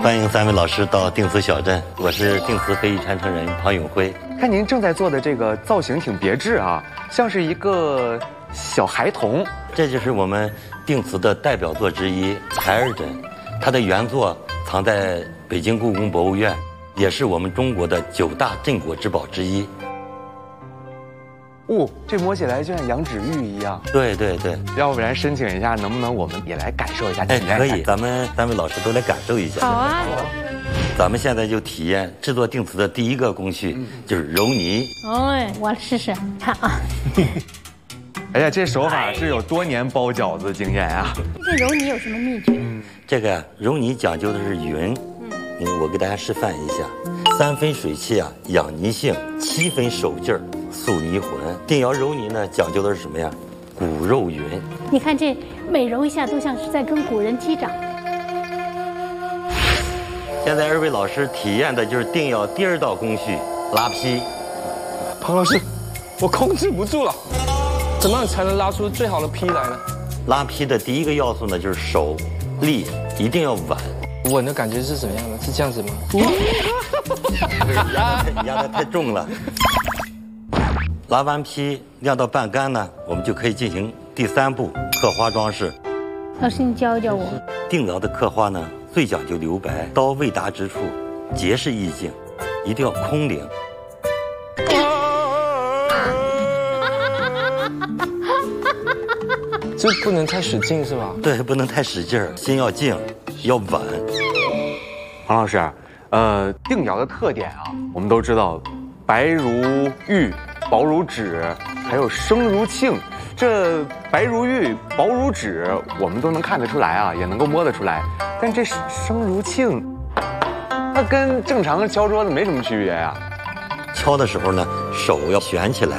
欢迎3位老师到定瓷小镇，我是定瓷非遗传承人庞永辉。 看您正在做的这个造型挺别致啊，像是一个小孩童。 这就是我们定瓷的代表作之一孩儿枕，它的原作藏在北京故宫博物院，也是我们中国的9大镇国之宝之一。 哦，这摸起来就像羊脂玉一样。 对对对， 要不然申请一下，能不能我们也来感受一下？ 哎，可以，咱们3位老师都来感受一下。 好啊。 咱们现在就体验制作定瓷的第一个工序，就是揉泥。 哎，我试试看啊。 哎呀，这手法是有多年包饺子经验啊！ 这揉泥有什么秘诀？ 这个揉泥讲究的是匀。我给大家示范一下：3分水气啊，养泥性；7分手劲儿，塑泥浑。定窑揉泥呢，讲究的是什么呀？骨肉匀。 你看这每揉一下，都像是在跟古人击掌。 现在2位老师体验的就是定窑第2道工序——拉坯。 庞老师，我控制不住了，怎么样才能拉出最好的坯来呢？ 拉坯的第一个要素呢，就是手力一定要稳。 稳的感觉是怎么样的？是这样子吗？ 压得太重了。拉完坯晾到半干呢，我们就可以进行第3步刻花装饰。 老师，你教教我。 定窑的刻花呢，最讲究留白，刀未达之处，结实意境，一定要空灵。 这不能太使劲是吧？ 对，不能太使劲儿，心要静，要稳。 庞老师，定窑的特点啊，我们都知道，白如玉，薄如纸，还有生如磬。这白如玉、薄如纸，我们都能看得出来啊，也能够摸得出来。但这生如磬，它跟正常的敲桌子没什么区别呀。 敲的时候呢，手要悬起来。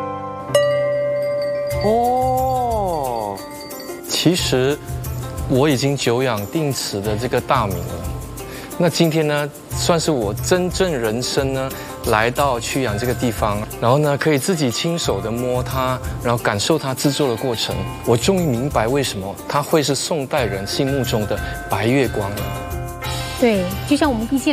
哦， 其实我已经久仰定瓷的这个大名了。那今天呢，算是我真正人生呢，来到曲阳这个地方，然后呢，可以自己亲手的摸它，然后感受它制作的过程。我终于明白为什么它会是宋代人心目中的白月光了。 对，就像我们一些